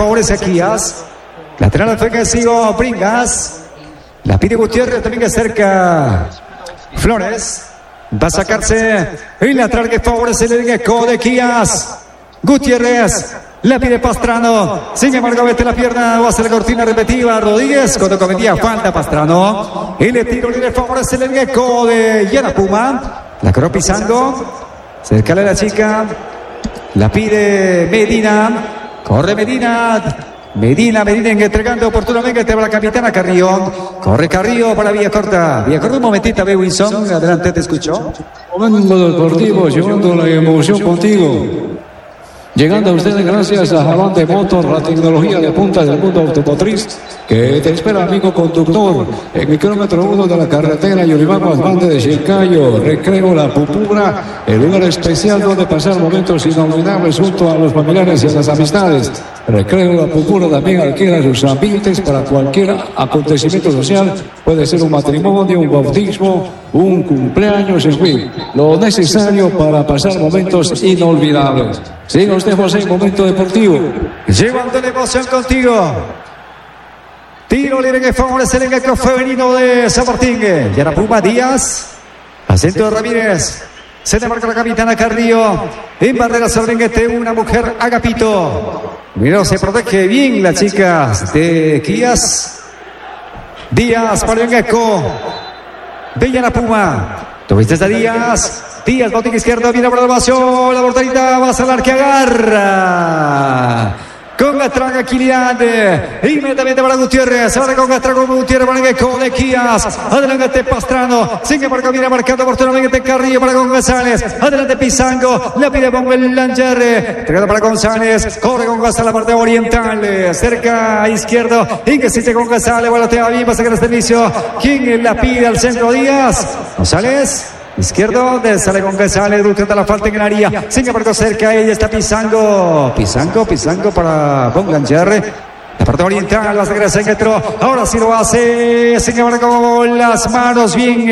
favorece a Quías. Lateral ofensivo, Bringas. La pide Gutiérrez, también que cerca Flores. Va a sacarse el lateral que favorece el equipo de Quías. Gutiérrez. La pide Pastrano. Sin embargo, mete la pierna. Va a hacer la cortina repetida. Rodríguez. Cuando cometía falta Pastrano. Y le tiro le favorece el equipo de Yarapuma. La coró pisando. Cerca de la chica. La pide Medina. Corre Medina. Medina entregando oportunamente para la capitana Carrillo. Corre Carrillo para Vía Corta, un momentito, ve Wilson, adelante, te escucho. Momento deportivo, llevando la emoción contigo. Llegando a ustedes gracias a Avante Motor, la tecnología de punta del mundo automotriz, que te espera, amigo conductor, en el kilómetro 1 de la carretera Yolimamo Asmante de Chilcayo. Recreo La Pupura, el lugar especial donde pasar momentos inolvidables junto a los familiares y a las amistades. Recreo La Pupura también alquila sus ambientes para cualquier acontecimiento social. Puede ser un matrimonio, un bautismo, un cumpleaños, en fin, lo necesario para pasar momentos inolvidables. Siga usted, José, Momento Deportivo. Llevando la emoción contigo. Tiro libre que favorece el equipo femenino de San Martín. Yarapuma Díaz. Acento de Ramírez. Se le marca la capitana Carrillo. En barrera Sorbenguete, una mujer Agapito. Mira, se protege bien las chicas de Quías. Díaz para el equipo de Yarapuma. Tuviste a Díaz. Díaz, botín izquierdo, viene por la elevación. La porterita va a salar que agarra. Con la tranquilidad. Inmediatamente para Gutiérrez. Ahora con Gutiérrez para el equipo de Quías. Adelante Pastrano. Sin embargo, viene marcando oportunamente Carrillo para González. Adelante Pizango. La pide Bonguel Langer. Entregado para González. Corre con González la parte oriental. Cerca a izquierdo. Y que sigue con González. Volatea bien para sacar el servicio. ¿Quién la pide al centro? Díaz. González. Izquierdo, sale con González, buscando la falta en el área. Sin embargo, cerca ella está Pizango para Bonganger. La parte oriental, la saca en centro. Ahora sí lo hace. Sin embargo, con las manos bien.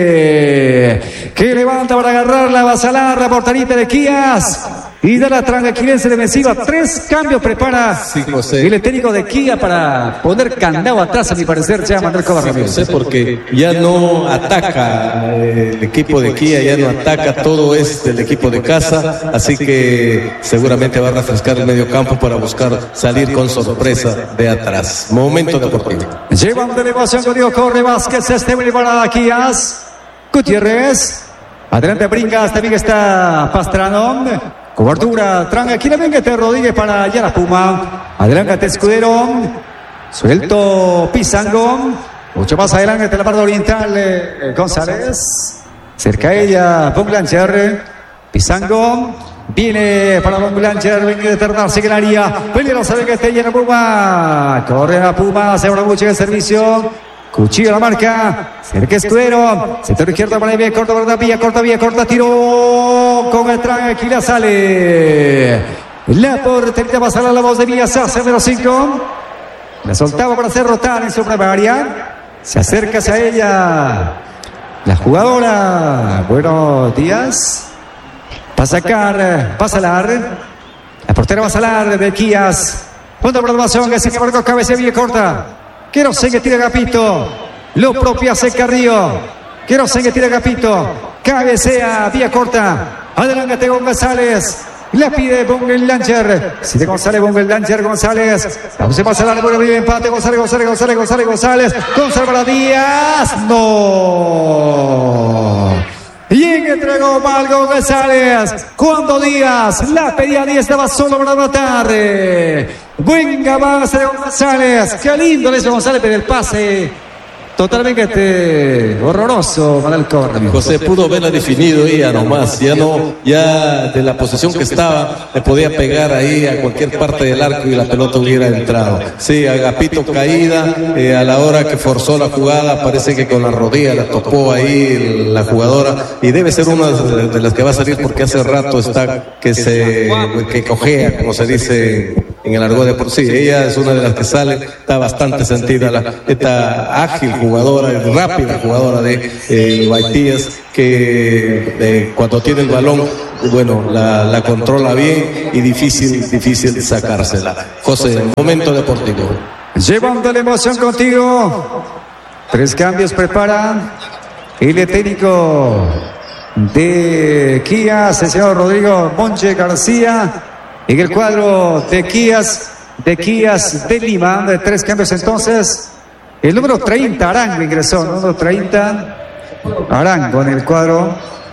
Que levanta para agarrarla, va a salar la porterita de Quías. Y da la tranquilidad defensiva. 3 cambios prepara el técnico de Quía para poner candado atrás, a mi parecer, ya Manuel Cobar Ramírez. Sí, porque ya no ataca el equipo de Quía, ya no ataca, todo es del equipo de casa, así que seguramente va a refrescar el medio campo para buscar salir con sorpresa de atrás. Momento deportivo. Llevan de elevación con Diego Corre Vázquez, para Quías. Gutiérrez. Adelante Bringas, también está Pastrano. Cobertura, tranquilamente Rodríguez para Yarapuma. Adelante Escudero. Suelto Pizango. Mucho más adelante la parte oriental González. Cerca a ella Bonlanger. Pizango. Viene para Bonlanger. Viene de Ternar, sigue el área. Peligrosa de que esté Yarapuma. Corre a Puma. Se abre mucho el servicio. Cuchillo la marca, cerca Escudero, sector izquierdo para el bien, corta, corta, tiro con el tranquila, sale. La portería va a salir la voz de Villasasa, número 5. La soltaba para hacer rotar en su propia área. Se acerca hacia ella la jugadora. Buenos días. Va a sacar, va a salar. La portera va a salar de Quías. Punto de programación que sigue marcó cabeza bien corta. Quiero sé que tira Agapito. Lo propio hace Carrillo. Quiero sé que tira Agapito. Cabecea, vía corta. Adelante González. La pide Bonganger. Si de González, González. Vamos a pasar al buen empate. González para Díaz. No. Y entregó mal González. Cuando Díaz la pedía, Díaz estaba solo para matar. Buen avance de González. Qué lindo le hizo González, pero el pase totalmente horroroso para el córner. José pudo haberla definido ya nomás, ya de la posición que estaba, le podía pegar ahí a cualquier parte del arco y la pelota hubiera entrado. Sí, Agapito caída, a la hora que forzó la jugada, parece que con la rodilla la topó ahí la jugadora, y debe ser una de las que va a salir porque hace rato está que cojea, como se dice en el argot de por sí. Ella es una de las que sale, está bastante sentida, esta ágil jugadora, rápida jugadora de Baitías, que cuando tiene el balón bueno, la controla bien y difícil sacársela. José, momento deportivo. Llevando la emoción contigo. 3 cambios prepara el técnico de Quías, el señor Rodrigo Monche García. En el cuadro de Quías de Lima, de 3 cambios entonces. El número 30, Arango ingresó, número 30, Arango en el cuadro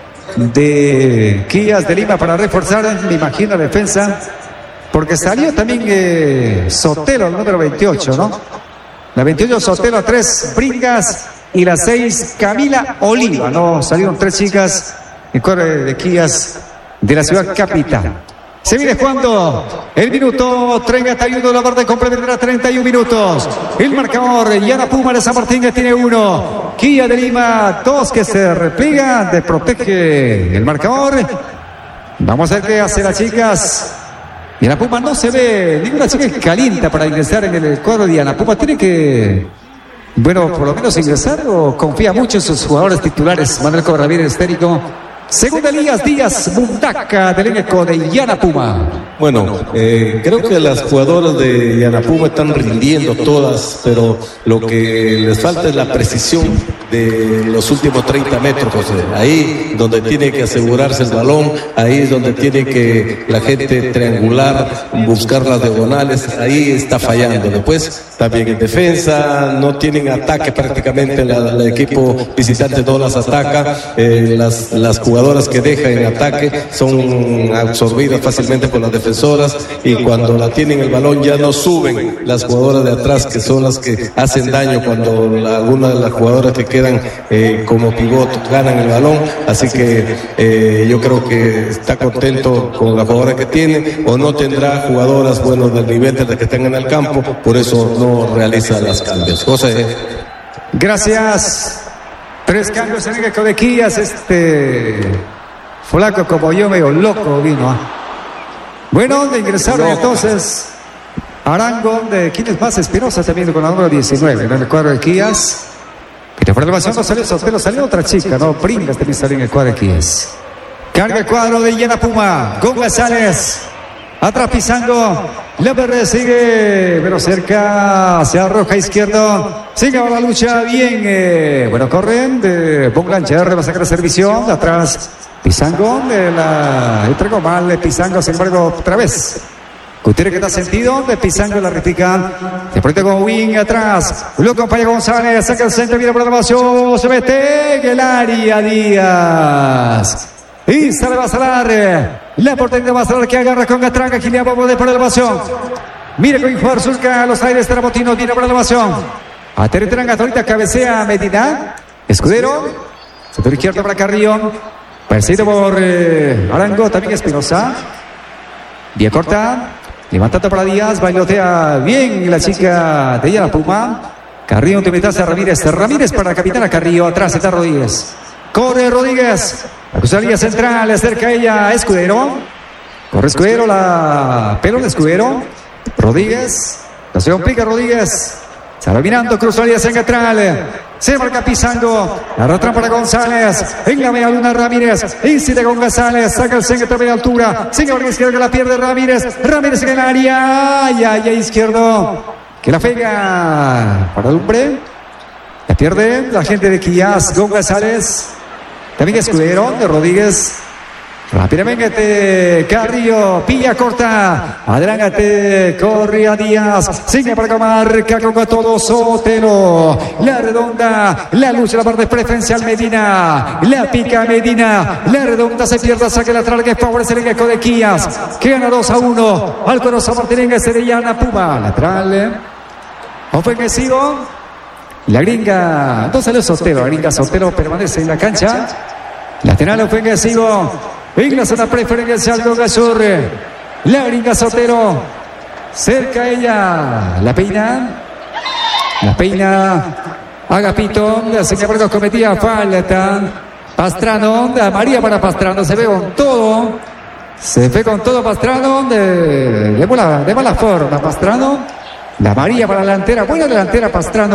de Quías de Lima para reforzar, me imagino, la defensa. Porque salió también Sotelo, el número 28, ¿no? La 28 Sotelo, 3 Bringas y la 6 Camila Oliva, ¿no? Salieron 3 chicas en cuadro de Quías de la ciudad capital. Se viene jugando el minuto 31, la parte complementará 31 minutos. El marcador, Yana Puma de San Martín que tiene 1. Quías de Lima, 2 que se repliega, desprotege el marcador. Vamos a ver qué hacen las chicas. Yana Puma no se ve ninguna chica que calienta para ingresar en el cuadro de Yana Puma. Tiene que, bueno, por lo menos ingresar o confía mucho en sus jugadores titulares. Manuel Ramírez, técnico. Segunda Elías Díaz Mundaca del elenco de Yana Puma. Bueno, creo que las jugadoras de Yana Puma están rindiendo todas, pero lo que les falta es la precisión de los últimos 30 metros, José. Ahí donde tiene que asegurarse el balón, ahí es donde tiene que la gente triangular, buscar las diagonales, ahí está fallando. Después, también en defensa, no tienen ataque prácticamente, el equipo visitante no las ataca, las jugadoras que dejan en ataque son absorbidas fácilmente por las defensoras y cuando la tienen el balón ya no suben las jugadoras de atrás, que son las que hacen daño cuando algunas de las jugadoras que quedan como pivot ganan el balón. Así que yo creo que está contento con la jugadora que tiene, o no tendrá jugadoras buenos del nivel de las que están en el campo, por eso no realiza los cambios. José. Gracias. 3 cambios en el equipo de Quías. Flaco como yo, medio loco vino. Bueno, de ingresaron entonces Arango, de ¿quién es más? Espinosa también con la número 19, en el cuadro de Quías. Pero por elevación no salió Sotelo, salió otra chica, ¿no? Pringas también salió en el cuadro de Quías. Carga el cuadro de Yana Puma, González. Atrás pisando, la verde sigue, pero cerca, hacia roja izquierdo. Sigue ahora la lucha bien. Bueno, corren de Bonglancher, va a sacar el servicio. Atrás, Pizango, entregó mal de Pizango, sin embargo, otra vez. Gutiérrez que está sentido, de Pizango la réplica. Se prende con Wing atrás. Lo acompaña González, saca el centro, viene por la elevación, se mete en el área Díaz. Y se le va a salar. La portería va a salar que agarra con Gatranca. Gilián va a poder por elevación. Mire con jugador surca a los aires. Terabotino viene por elevación. A Teretranga, ahorita cabecea Medina. Escudero. Sector izquierdo para Carrillo. Perseguido por Arango. También Espinosa. Vía corta. Levantando para Díaz. Bailotea bien la chica de Yana Puma. Carrillo te metas a Ramírez. Ramírez para la capitana Carrillo. Atrás está Rodríguez. Corre Rodríguez. La cruzalía central, acerca ella Escudero. Corre Escudero, la pelota Escudero. Rodríguez. La se complica Rodríguez. Sale mirando, cruzalía central. Se marca Pizango. La retran para González. En la media luna Ramírez. Incide con González. Saca el centro a media altura. Sigue a la izquierda que la pierde Ramírez. Ramírez en el área. Ya izquierdo. Que la pega para Lumbre. La pierde la gente de Quías. González. También Escudero de Rodríguez. Rápidamente Carrillo, pilla corta. Adelante, corre a Díaz. Sigue para marca con todo Sotelo. La redonda, la lucha, la parte preferencial Medina. La pica Medina. La redonda se pierde, saque lateral que favorece el equipo de Quías. Que gana 2-1. Al corazón Martínez de Yana Puma. Lateral. Ofensivo. La gringa, no salió Sotelo, la gringa Sotelo permanece en la cancha. Lateral ofensivo, en la zona preferencial de Sur. La gringa Sotelo, cerca ella, la peina, Agapito, sin embargo cometía falta. Pastrano, María para Pastrano, se ve con todo. Se ve con todo Pastrano, de mala forma Pastrano. La María para la delantera, buena delantera Pastrano.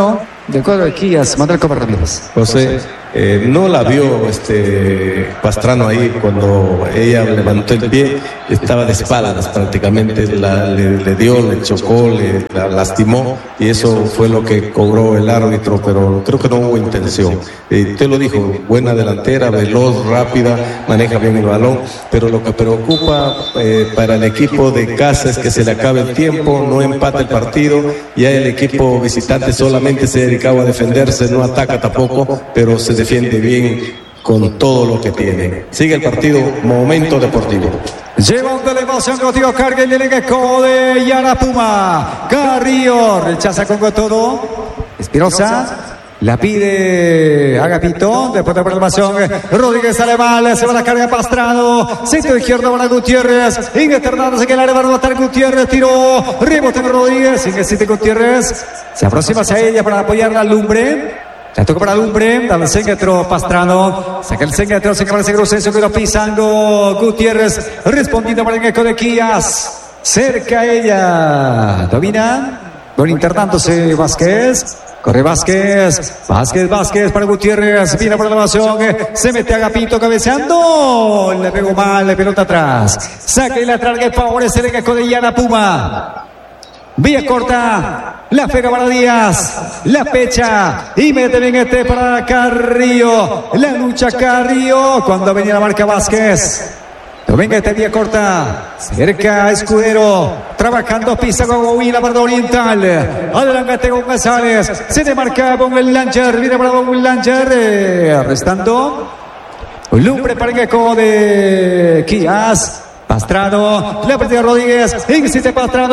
del cuadro de Quillas, Manuel Copa Ramírez. José, no la vio Pastrano ahí cuando ella levantó el pie, estaba de espaldas prácticamente, le dio, le chocó, la lastimó y eso fue lo que cobró el árbitro, pero creo que no hubo intención. Usted lo dijo, buena delantera, veloz, rápida, maneja bien el balón, pero lo que preocupa para el equipo de casa es que se le acabe el tiempo, no empate el partido, ya el equipo visitante solamente se dedicaba a defenderse, no ataca tampoco, pero se defiende bien con todo lo que tiene. Sigue el partido, Momento Deportivo. Llevando la emoción contigo, carga el elenco de Yana Puma. Carrillo rechaza con todo. Espinosa la pide Agapito. Después de la programación, Rodríguez sale mal. Se va la carga Pastrano. Centro izquierdo para Gutiérrez. Ingeternándose que el área va a rebotar Gutiérrez. Tiró. Rebote de Rodríguez. Sigue Gutiérrez. Se aproxima hacia ella para apoyar la Lumbre. La toca para Lumbre, dale el centro Pastrano, saca el centro, se acaba ese Grossencio que lo pisando Gutiérrez, respondiendo para el eco de Quillas, cerca ella, domina, con internándose Vázquez, corre Vázquez para Gutiérrez, viene por la elevación, se mete Agapito cabeceando, le pegó mal, le pelota atrás, saca y la traga que favorece el eco de Yana Puma. Vía corta, la pega para Díaz, la pecha y mete bien para Carrillo, la lucha Carrillo cuando venía la marca Vázquez. Dominguete vía corta, cerca Escudero, trabajando pista con Huila para Oriental, adelante con González, se demarca con el Langer, viene para el Langer, restando, Lumbre para el eco de Quillas. Pastrano, la partida Rodríguez, insiste Pastrano,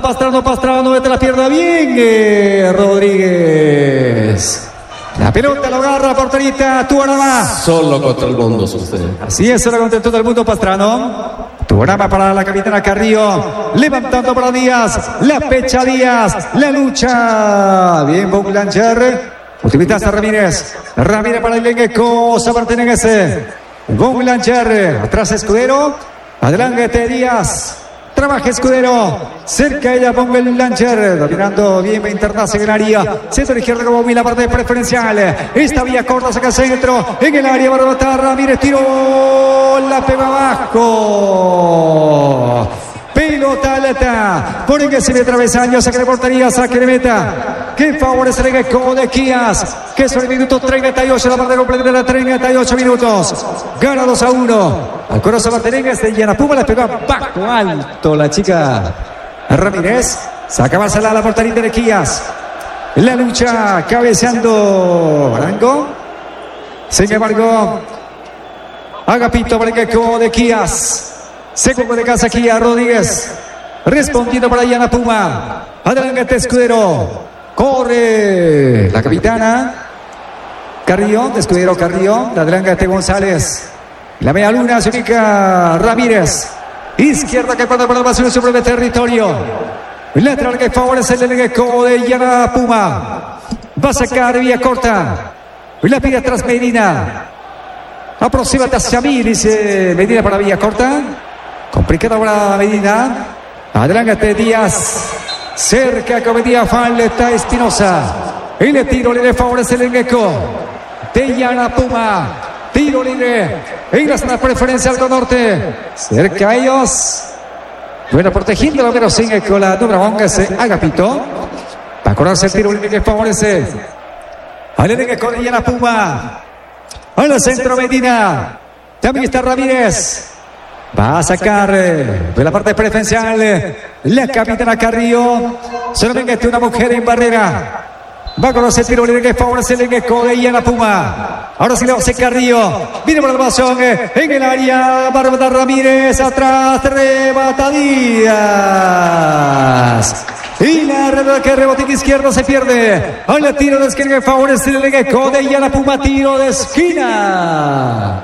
desde la pierna bien Rodríguez. La pelota lo agarra, porterita, Tuarama. Solo contra el mundo, usted. Así es, solo contra todo el mundo, Pastrano. Tuarama para la capitana Carrillo, levantando para Díaz, la pecha Díaz, la lucha. Bien, Boglanger. Utiliza a Ramírez para el Lengueco, Sabartenense. Boglanger, atrás Escudero. Adelante Díaz, trabaja Escudero, cerca ella ponga el Langer, dominando bien internarse en el área, centro izquierdo como bien la parte preferencial, esta vía corta saca el centro, en el área va a rebotar Ramírez, tiró, la pega abajo, pelota alta, ponen que se ve travesaño, saque de portería, saque de meta, que favorece el equipo de Quillas, que es el minuto 38, la parte completa de la 38 minutos, gana 2-1. Al corazón Martínez de Yana Puma, le pegó abajo alto la chica Ramírez. Saca Barcelona la porterita de Quillas. La lucha cabeceando Arango. Sin embargo, Agapito para el equipo de Quillas. Segundo de casa Quillas Rodríguez. Respondiendo para Yana Puma. Adelante Escudero. Corre la capitana. Carrillo, de Escudero Carrillo. Adelante González. La media luna se ubica Ramírez. Izquierda que pasa por el vacío sobre el territorio. Lateral que favorece el elenco de Yana Puma. Va a sacar vía corta. La pide atrás Medina. Aproxímate hacia mí, dice Medina para vía corta. Complicada para Medina. Adelante Díaz. Cerca cometía falta Espinosa. Y le tiro le favorece el elenco de Yana Puma. Tiro libre en la zona preferencial con norte. Cerca a ellos. Bueno, protegiendo la número 5 con la número 11, Agapito. Va a correrse el tiro libre que favorece al elenco de Yana Puma. Al centro Medina. También está Ramírez. Va a sacar de la parte preferencial la capitana Carrillo. Solamente una mujer en barrera. Va a conocer el tiro libre que favorece el elenco de Yana Puma. Ahora sí le va a hacer Carrillo. Viene por el balón en el área. Va a rematar Ramírez. Atrás rebata Díaz. Y la red que rebote izquierdo se pierde. Ahora el tiro de esquina que favorece el elenco de Yana Puma. Tiro de esquina.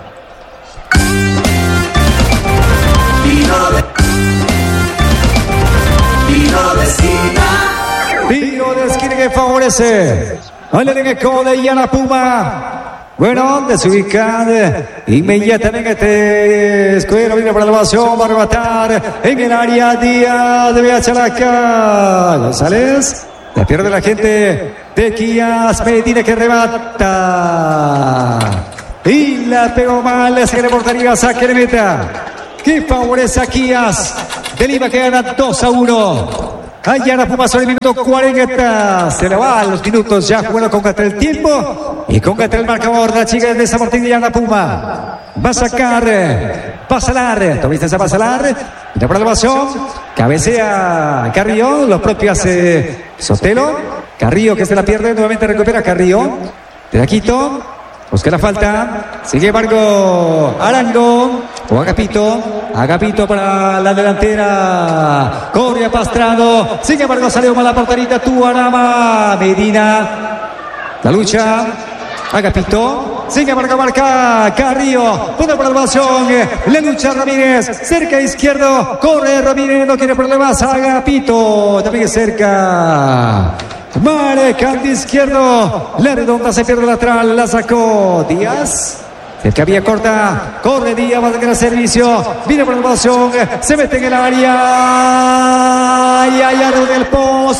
Tiro de esquina. Tiro de esquina que favorece al elenco de Yana Puma. Bueno, desubican inmediatamente Escudero viene para la elevación, va a rematar en el área Díaz de Chalaca. González, la pierde la gente de Quías. Medina que remata. Y la pegó mal. Le saque de portería. Saque de meta. Que favorece a Quías. De Lima que gana 2-1. Ayana Puma sobre el minuto 40. Se le va a los minutos ya jugando con Catel el tiempo. Y con Catel el marcador. La chica de San Martín de Ayana Puma. Va a sacar Pasalar. Tuviste a Pasalar. Y la prolongación. Cabecea Carrillo. Los propios Sotelo. Carrillo que se la pierde. Nuevamente recupera Carrillo. De Aquito. Busca la falta. Sigue embargo Arango. O Agapito. Agapito para la delantera. Corre a Pastrano. Sin embargo salió mal la porterita. Tuarama. Medina. La lucha. Agapito. Sin embargo marca Carrillo. Punto por el balón. La lucha Ramírez. Cerca izquierdo. Corre Ramírez. No quiere problemas. Agapito. También cerca. Marca de izquierdo. La redonda se pierde lateral. La sacó Díaz. Cerca vía corta. Corre Díaz. Va a tener servicio. Viene por el balón. Se mete en el área. Y allá en el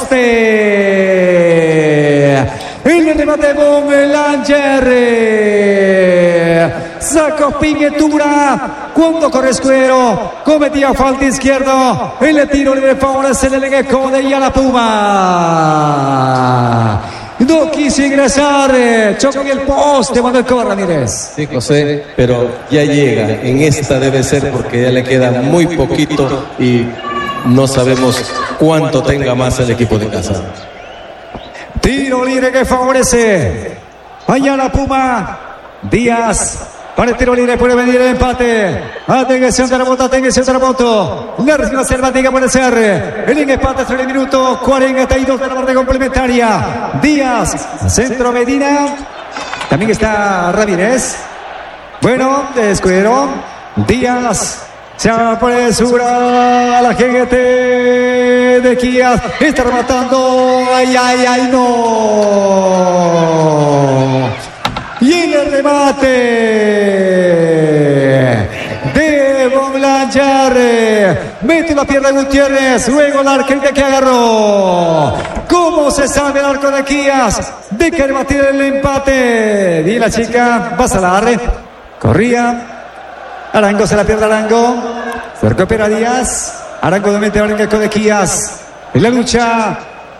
poste. El remate de Langer. Sacó Pingetura. Cuando corre Escuero. Cometía falta izquierdo. El tiro libre favorece el elenco de Ayana Puma. No quiso ingresar. Chocó en el poste. Manuel Cobar Ramírez. Sí, José, pero ya llega. En esta debe ser porque ya le queda muy poquito y no sabemos cuánto tenga más el equipo de casa. Tiro libre que favorece Ayana Puma. Díaz. Para el tiro libre puede venir el empate. Atención de la moto, atención de la moto. La recibe Cervantes, puede ser. El empate hasta el minuto 42 de la parte complementaria. Díaz, centro Medina. También está Ramírez. Bueno, Escudero. Díaz. Se apresura la GGT de Quías. Está rematando. Ay, ay, ay, no. Y en el remate de Blanchard. Mete la pierna de Gutiérrez. Luego la arquería que agarró. ¿Cómo se sabe el arco de Quías? De que batir el empate. Y la chica Pasalar. Corría. Arango se la pierde Arango. Se recupera Díaz. Arango nuevamente va en el arco de Quías. En la lucha.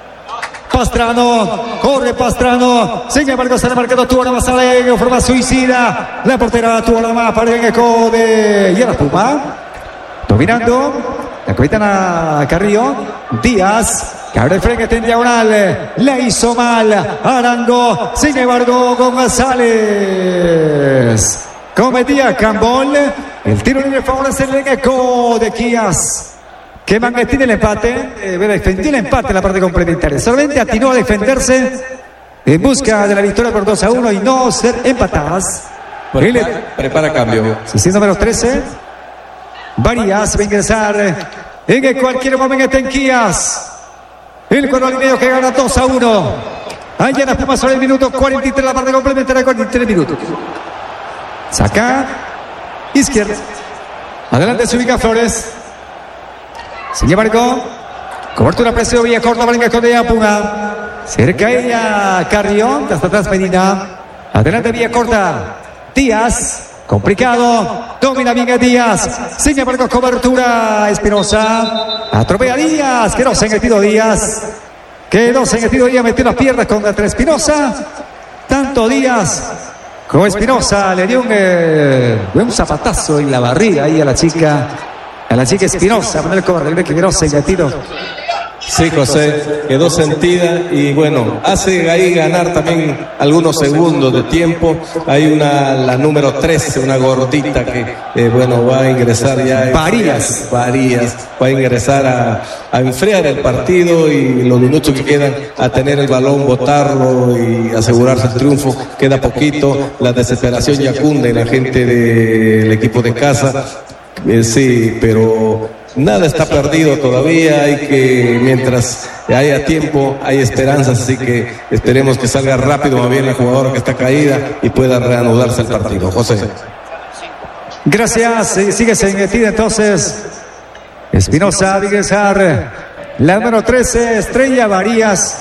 Pastrano, corre Pastrano, sin embargo se le ha marcado Tuarama, sale en forma suicida, la portera Tuarama para el eco de Ayana Puma, dominando, la capitana Carrillo, Díaz, que abre el frente en diagonal, la hizo mal, Arango, sin embargo González, cometía Cambol, el tiro libre favorece el eco de Quías. Que Manguetín el empate, defendió el empate en la parte complementaria. Solamente atinó a defenderse en busca de la victoria por 2-1 y no ser empatadas. Prepara cambio. Sesión número 13. Varías va a ingresar en cualquier momento en Quías. El cuadro al medio que gana 2-1. Ayana Puma sobre el minuto 43, la parte complementaria, 43 minutos. Saca. Izquierda. Adelante se ubica Flores. Sin embargo, cobertura precio vía corta para el equipo de Ayana Puma. Cerca ella Carrión, hasta atrás Medina. Adelante vía corta. Díaz, complicado. Domina bien a Díaz. Sin embargo, cobertura Espinosa. Atropella Díaz. Quedó en el tiro Díaz. Metió las piernas contra Espinosa. Tanto Díaz como Espinosa le dio un zapatazo en la barriga ahí a la chica. A la chica Espinosa, Manuel Cobarde, que Espinosa en el tiro. Sí, José, quedó sentida y bueno, hace ahí ganar también algunos segundos de tiempo. Hay la número 13, una gordita que, bueno, va a ingresar ya. Varías. Va a ingresar a enfriar el partido y los minutos que quedan a tener el balón, botarlo y asegurarse el triunfo. Queda poquito, la desesperación ya cunde en la gente del equipo de casa. Sí, pero nada está perdido todavía, hay que, mientras haya tiempo, hay esperanzas, así que esperemos que salga rápido más bien la jugadora que está caída y pueda reanudarse el partido. José. Gracias, sigue metida entonces Espinosa, Viguesar, la número 13, Estrella Varías,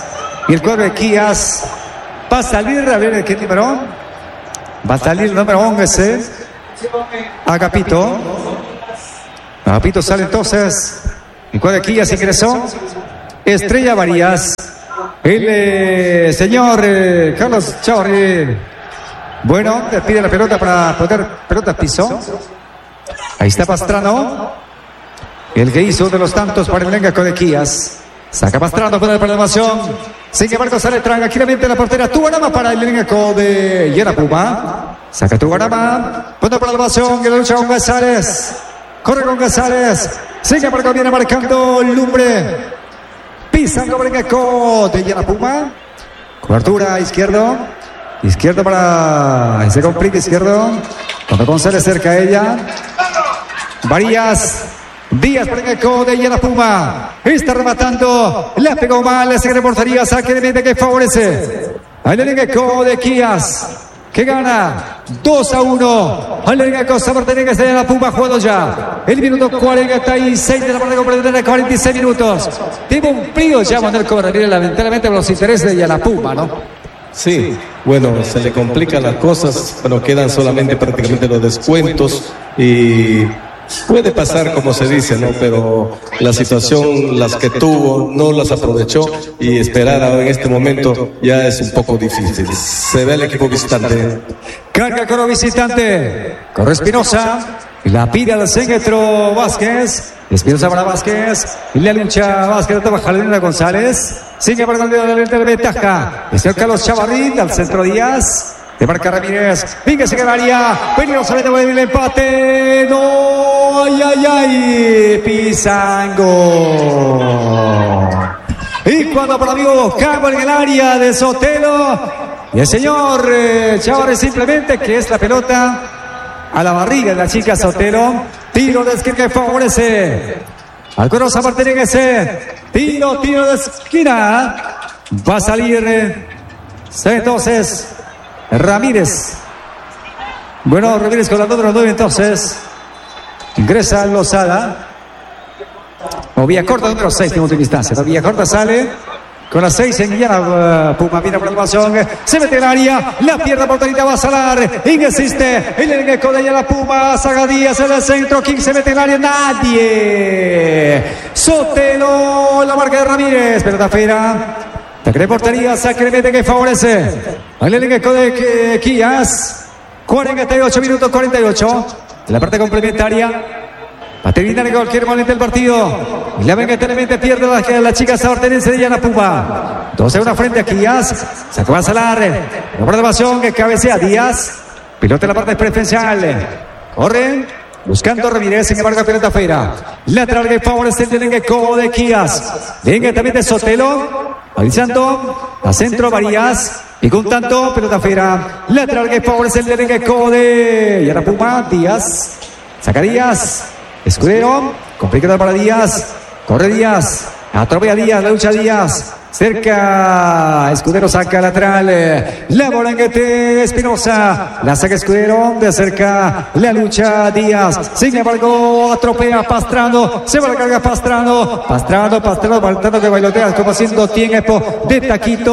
Y el cuadro de Quías va a salir, a ver qué número. Va a salir el número 11. Agapito. Agapito sale entonces. El cuadro de Quías ingresó. Estrella Varías. El señor Carlos Chavarri. Bueno, le pide la pelota para poner pelota al piso. Ahí está Pastrano. El que hizo uno de los tantos para el Lengaco de Quías. Saca Pastrano para la programación. Sin embargo, sale tranquilamente la portera Tubarama para el Lengaco de Yarapuma. Saca Tubarama. Pone para la programación. Que la lucha con González. Corre con González. Sin embargo, viene marcando Lumbre. Pisando el Lengaco de Yarapuma. Cobertura izquierdo. Izquierdo para... Se complica izquierdo. Cuando González cerca a ella. Varías. Díaz por el eco de Yarapuma. Está rematando. La pegó mal. Se reportaría. Saque de mente que favorece. Al eco de Quías. Que gana 2-1. Al eco Sabartenegas de Yarapuma. Jugado ya. El minuto 46 de la parte completa de 46 minutos. Tiene un frío ya Manuel Corredera. Lamentablemente por los intereses de Yarapuma, ¿no? Sí, bueno, se le complican las cosas, bueno, quedan solamente prácticamente los descuentos y puede pasar como se dice, ¿no? Pero la situación, las que tuvo, no las aprovechó y esperar en este momento ya es un poco difícil. Se ve el equipo visitante. Carga con visitante, corre Espinosa, la pide al centro Vázquez, Espinosa para Vázquez, y la lucha Vázquez, trabaja Jalena González, sigue para la ventaja, el señor Carlos Chavarrín, al centro Díaz, de marca Ramírez, venga se quedaría, peligroso el empate, no, ay, Pizango. Y cuando por amigo buscamos en el área de Sotelo, y el señor Chavarrín simplemente, que es la pelota a la barriga de la chica Sotelo. Tiro de esquina que favorece al Corosa Martínez. Tiro de esquina. Va a salir entonces Ramírez. Bueno, Ramírez con la número 9 entonces. Ingresa Lozada. O Villacorta número 6 en última instancia. La Villacorta sale con la 6 en Guillana. Puma viene por el balón. Se mete en el área. La pierna porterita va a salar. Insiste. El eco de la Puma. Saga Díaz en el centro. ¿Quién se mete en el área? Nadie. Sotelo. La marca de Ramírez. Pelota afuera. Saque de portería. Saque de mete que favorece. El eco de Quías. 48 minutos 48. De la parte complementaria. Va a terminar en cualquier momento el partido. Y la lamentablemente pierde la chica sabartenense de Yarapuma. 2-1 frente a Quías. Se acaba de salar. La programación que cabecea Díaz. Pilota en la parte preferencial. Corre. Buscando Ramírez. Sin embargo, pelota afuera. Lateral que favorece el eco de Quías. Venga también de Sotelo. Avisando. A centro Varías. Y con tanto, pelota afuera. Lateral que favorece el eco de Yarapuma. Díaz. Zacarías. Escudero, complicado para Díaz, corre Díaz, atropella Díaz, la lucha Díaz, cerca, Escudero saca lateral, la bolanguete Espinosa, la saca Escudero, de cerca, la lucha Díaz, sin embargo, atropella Pastrano, se va a la carga Pastrano, faltando que bailotea, como haciendo tiempo de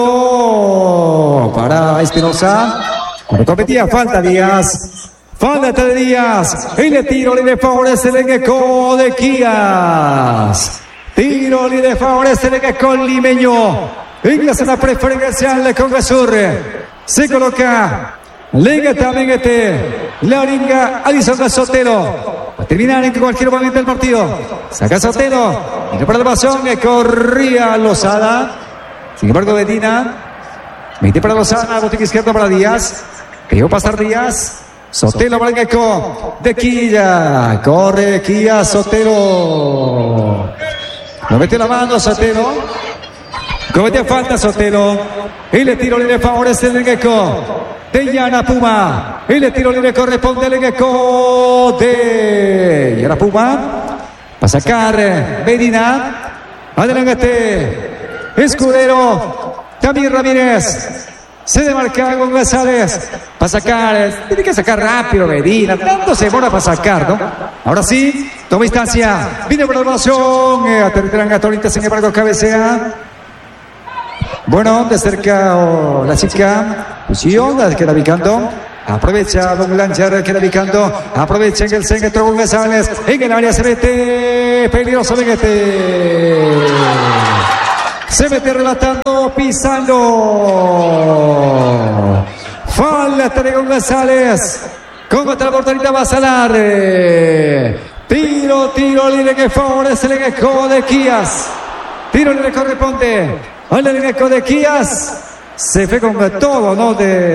taquito para Espinosa, cuando competía falta Díaz. Falta de Díaz. Y le tiro le favorece el eco de Quías. Tiro le favorece el eco limeño. Ingresa la preferencial con Gasur. Se coloca. Lenga también la oringa Alison Sotelo. Va a terminar en cualquier momento el partido. Saca Sotelo. Y la participación que corría Lozada. Sin embargo, Medina. Mete para Lozada. Botín izquierdo para Díaz. Que iba a pasar Díaz. Sotelo para el eco de Quilla. Corre Quilla Sotelo. Lo metió la mano Sotelo. Cometió falta Sotelo. Y le tiro le favorece el eco de Yarapuma. Y le tiro le corresponde el eco de Yarapuma. Va a sacar Medina. Adelante. Escudero. También Ramírez. Se demarca con González. Para sacar. Tiene que sacar rápido Medina. Tanto se demora para sacar, ¿no? Ahora sí. Toma instancia. Viene por la emoción. Aterrizan ahorita, sin embargo, cabecea. Bueno, de cerca la chica Fusión, la queda picando. Aprovecha Don Lancher, queda picando. Aprovecha en el centro González. En el área se mete. Peligroso Veguete. Se mete relatando, pisando. Falta de González. Con otra porterita va a salar. Tiro libre que favorece el equipo de Quías. Tiro libre corresponde al equipo de Quías. Se fue con todo, ¿no?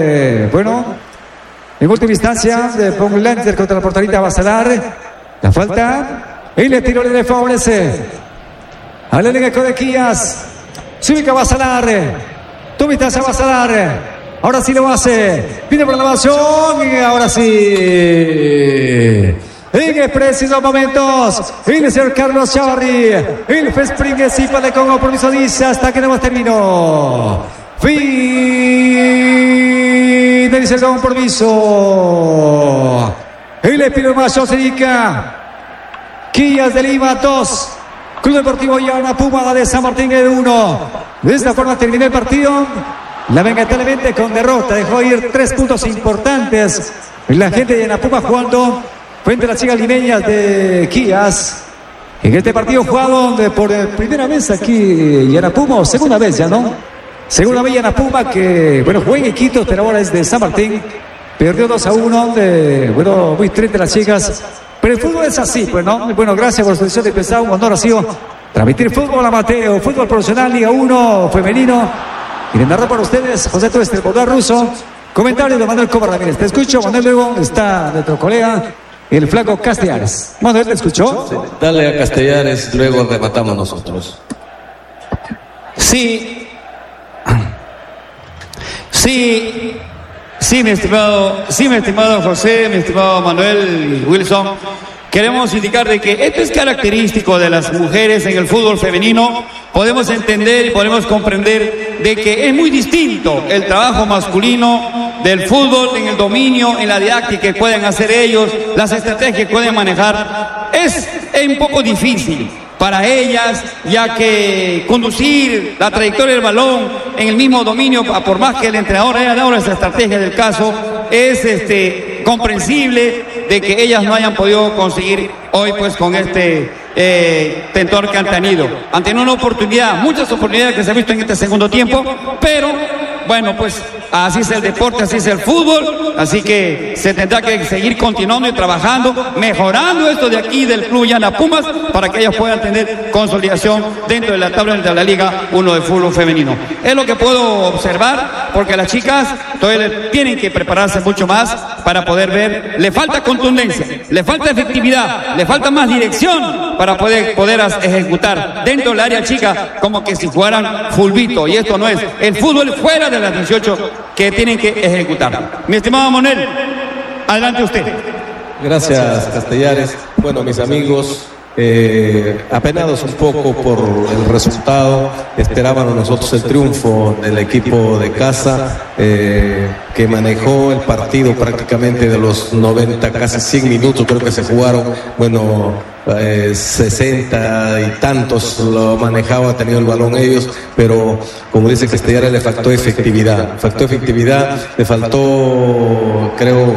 En última instancia, de Ponglanter contra la porterita va a salar. La falta. Y le tiro libre favorece al equipo de Quías. Se ubica Basalar. Tuviste a Basalar. Ahora sí lo hace. Pide por la evasión. Y ahora sí. En precisos momentos. El señor Carlos Chavarri. El Fespring Cipale con compromiso dice hasta que no terminó. Fin. Dice el compromiso. El Espino Mayor se dedica. Quías de Lima 2. Club Deportivo Yana Puma de San Martín de 1. De esta forma terminó el partido. Lamentablemente con derrota dejó ir 3 puntos importantes. La gente de Yana Puma jugando frente a las chicas limeñas de Quías. En este partido jugado por primera vez aquí Yana Puma, o segunda vez ya, ¿no? Segunda vez Yana Puma que, jugó en Iquitos, pero ahora es de San Martín. Perdió 2-1. Muy triste las chicas. Pero el fútbol es así, pues, ¿no? Bueno, gracias por su decisión de empezar. Un honor ha sido transmitir fútbol amateur, fútbol profesional, Liga 1, femenino. Y de narrar para ustedes, José Tuestre, Bogotá Russo. Comentario de Manuel Cobar Ramírez. Te escucho, Manuel. Luego está nuestro colega, el flaco Castellares. Manuel, ¿te escuchó? Sí, dale a Castellares, luego rematamos nosotros. Sí, mi estimado José, mi estimado Manuel Wilson, queremos indicar de que esto es característico de las mujeres en el fútbol femenino. Podemos entender y podemos comprender de que es muy distinto el trabajo masculino del fútbol en el dominio, en la didáctica que pueden hacer ellos, las estrategias que pueden manejar. Es un poco difícil para ellas, ya que conducir la trayectoria del balón en el mismo dominio, por más que el entrenador haya dado esa estrategia del caso, es comprensible de que ellas no hayan podido conseguir hoy pues con este tentor que han tenido. Han tenido una oportunidad, muchas oportunidades que se han visto en este segundo tiempo, pero bueno, pues así es el deporte, así es el fútbol, así que se tendrá que seguir continuando y trabajando, mejorando esto de aquí del Club Yana Pumas para que ellos puedan tener consolidación dentro de la tabla de la Liga 1 de fútbol femenino. Es lo que puedo observar, porque las chicas todavía tienen que prepararse mucho más para poder ver. Le falta contundencia, le falta efectividad, le falta más dirección para poder ejecutar dentro del área chica como que si fueran fulbito, y esto no es. El fútbol fuera de las 18 que tienen que ejecutar. Mi estimado Manuel, adelante usted. Gracias, Castellares. Bueno, mis amigos, apenados un poco por el resultado, esperábamos nosotros el triunfo del equipo de casa, que manejó el partido prácticamente de los 90, casi 100 minutos, creo que se jugaron, 60 y tantos lo manejaba, ha tenido el balón ellos, pero como dice Castellares, le faltó efectividad, le faltó, creo,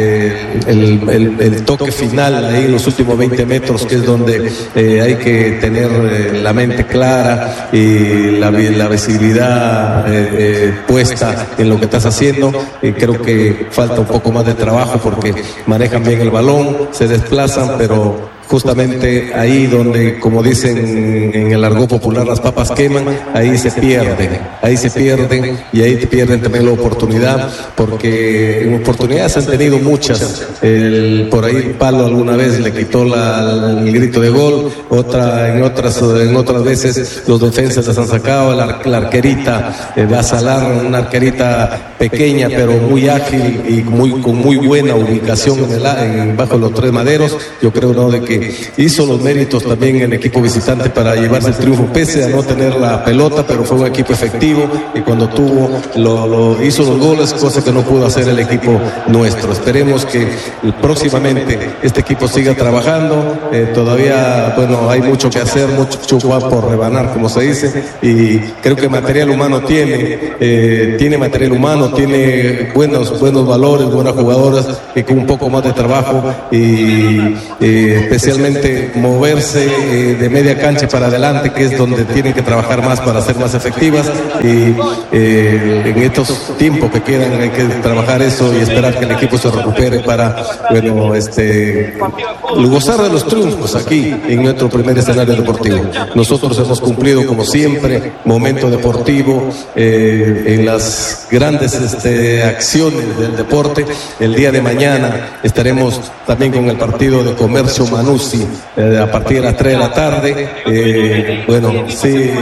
el toque final ahí en los últimos 20 metros, que es donde hay que tener la mente clara y la visibilidad puesta en lo que estás haciendo. Creo que falta un poco más de trabajo porque manejan bien el balón, se desplazan, pero justamente ahí donde, como dicen en el argot popular, las papas queman, ahí se pierden y ahí te pierden también la oportunidad, porque oportunidades han tenido muchas. Por ahí el palo alguna vez le quitó el grito de gol, en otras veces los defensas las han sacado, la arquerita va a salar, una arquerita pequeña pero muy ágil y con muy buena ubicación bajo los tres maderos. Yo creo, ¿no?, de que que hizo los méritos también el equipo visitante para llevarse el triunfo, pese a no tener la pelota, pero fue un equipo efectivo y cuando hizo los goles, cosa que no pudo hacer el equipo nuestro. Esperemos que próximamente este equipo siga trabajando. Todavía, bueno, hay mucho que hacer, mucho por rebanar, como se dice, y creo que material humano tiene material humano, tiene buenos valores, buenas jugadoras, que con un poco más de trabajo y especialmente moverse de media cancha para adelante, que es donde tienen que trabajar más para ser más efectivas, y en estos tiempos que quedan hay que trabajar eso y esperar que el equipo se recupere para, bueno, gozar de los triunfos aquí en nuestro primer escenario deportivo. Nosotros hemos cumplido como siempre, momento deportivo, en las grandes acciones del deporte. El día de mañana estaremos también con el partido de Comercio Manuzzi a partir de las 3 de la tarde. Bueno, sí,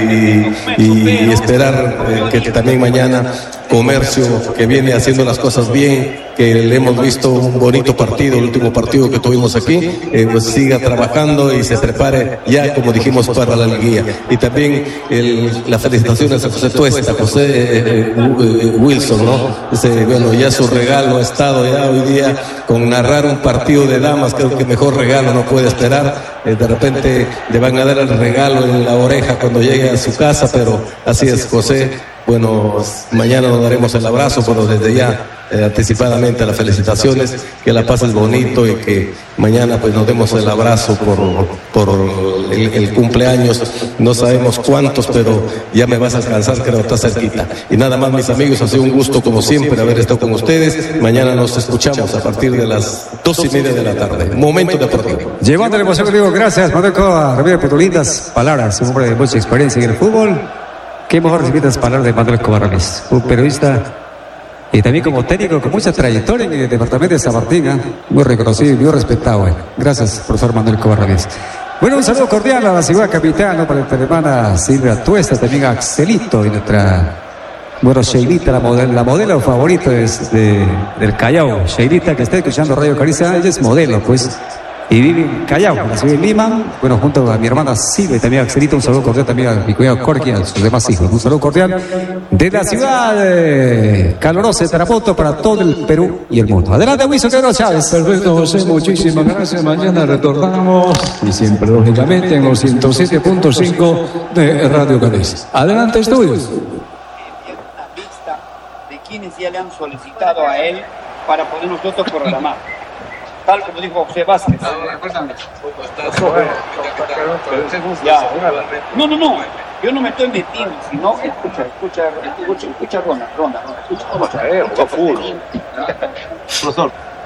y esperar que también mañana Comercio, que viene haciendo las cosas bien, que le hemos visto un bonito partido, el último partido que tuvimos aquí, pues siga trabajando y se prepare ya, como dijimos, para la liguilla. Y también las felicitaciones a José Tuesta, José Wilson, ¿no? Bueno, ya su regalo ha estado ya hoy día con narrar un partido de damas, creo que mejor regalo no puede esperar. De repente le van a dar el regalo en la oreja cuando llegue a su casa, pero así es, José. Bueno, mañana nos daremos el abrazo, pero desde ya anticipadamente las felicitaciones, que la pases bonito y que mañana pues nos demos el abrazo por el cumpleaños. No sabemos cuántos, pero ya me vas a alcanzar, creo que está cerquita. Y nada más, mis amigos, ha sido un gusto como siempre haber estado con ustedes. Mañana nos escuchamos a partir de las 2:30 de la tarde. Momento deportivo. Llevando la emoción, digo, gracias, Manuel Cova, Ramírez, por tus lindas palabras, un hombre de mucha experiencia en el fútbol. Qué mejor recibir las palabras de Manuel Cova Ramírez, un periodista y también como técnico con mucha trayectoria en el departamento de San Martín, muy reconocido y muy respetado. Gracias, profesor Manuel Cova Ramírez. Bueno, un saludo cordial a la ciudad capital, ¿no? Para nuestra hermana Silvia Tuesta, también a Axelito y nuestra, bueno, Sheilita, la modelo favorita del Callao. Sheilita, que está escuchando Radio Caricia, ella es modelo, pues, y vive en Callao, en la ciudad de Lima. Bueno, junto a mi hermana Silvia y también a Axelito, un saludo cordial también a mi cuñado Corky y a sus demás hijos. Un saludo cordial de la ciudad calurosa de Tarapoto para todo el Perú y el mundo. Adelante, Wilson Quevedo Chávez. Perfecto, José, muchísimas gracias. Mañana retornamos y siempre, lógicamente, en los 107.5 de Radio Cádiz. Adelante, estudios. Una lista de quienes ya le han solicitado a él para poder nosotros programar. Tal como dijo José Vázquez. Ya. No. Yo no me estoy metiendo, sino escucha, Ronda. Escucha. Profesor.